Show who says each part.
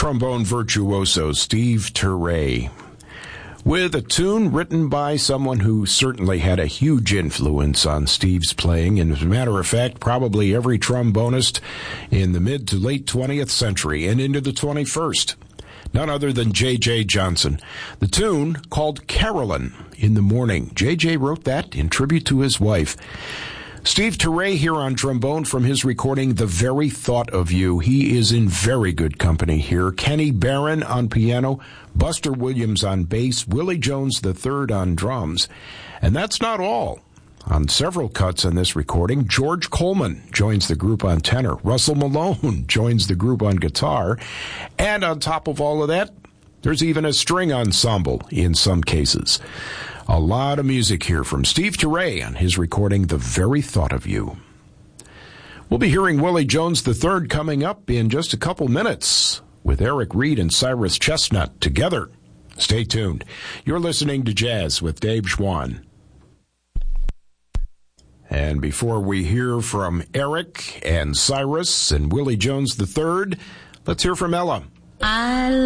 Speaker 1: trombone virtuoso Steve Turre, with a tune written by someone who certainly had a huge influence on Steve's playing, and as a matter of fact, probably every trombonist in the mid to late 20th century and into the 21st. None other than J.J. Johnson. The tune, called Carolyn in the Morning. J.J. wrote that in tribute to his wife. Steve Turre here on trombone from his recording, The Very Thought of You. He is in very good company here. Kenny Barron on piano, Buster Williams on bass, Willie Jones III on drums. And that's not all. On several cuts on this recording, George Coleman joins the group on tenor. Russell Malone joins the group on guitar. And on top of all of that, there's even a string ensemble in some cases. A lot of music here from Steve Turre on his recording, The Very Thought of You. We'll be hearing Willie Jones III coming up in just a couple minutes with Eric Reed and Cyrus Chestnut together. Stay tuned. You're listening to Jazz with Dave Schwann. And before we hear from Eric and Cyrus and Willie Jones III, let's hear from Ella.